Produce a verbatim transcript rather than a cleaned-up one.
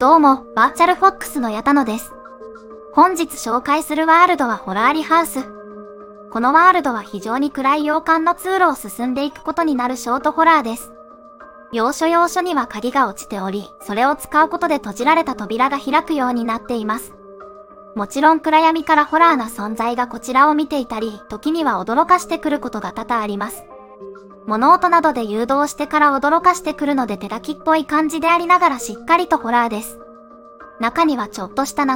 どうも、バーチャルフォックスの矢田野です。本日紹介するワールドはホラーリハウス。このワールドは非常に暗い洋館の通路を進んでいくことになるショートホラーです。要所要所には鍵が落ちており、それを使うことで閉じられた扉が開くようになっています。もちろん暗闇からホラーな存在がこちらを見ていたり、時には驚かしてくることが多々あります。物音などで誘導してから驚かしてくるので手書きっぽい感じでありながらしっかりとホラーです。中にはちょっとした謎